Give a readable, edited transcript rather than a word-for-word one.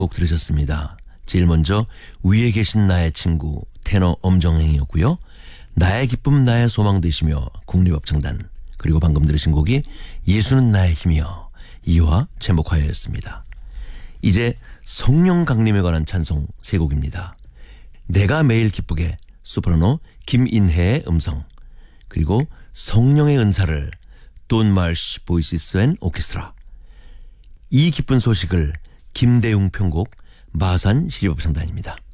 곡 들으셨습니다. 제일 먼저 위에 계신 나의 친구 테너 엄정행이었고요. 나의 기쁨 나의 소망 되시며 국립합창단, 그리고 방금 들으신 곡이 예수는 나의 힘이여 이화 제목하여였습니다. 이제 성령 강림에 관한 찬송 세 곡입니다. 내가 매일 기쁘게 소프라노 김인혜의 음성, 그리고 성령의 은사를 돈 말시 보이시스 앤 오케스트라. 이 기쁜 소식을 김대웅 편곡 마산 시립합창단입니다.